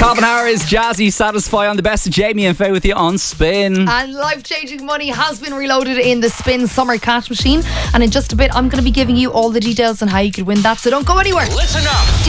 Calvin Harris, Jazzy, Satisfy on the best of Jamie and Faye with you on Spin. And life-changing money has been reloaded in the Spin Summer Cash Machine. And in just a bit, I'm going to be giving you all the details on how you could win that. So don't go anywhere. Listen up.